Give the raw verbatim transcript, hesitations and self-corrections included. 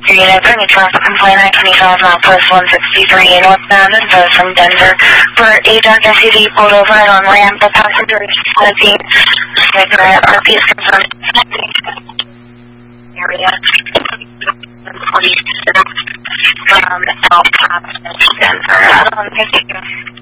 unit, bring a traffic complaint nine twenty-five Northwest one sixty-three northbound. This is from Denver. For a dark S U V pulled over on ramp, the passenger is smoking. R P is confirmed. Area. forty-six from El Paso, Denver. Um, thank you.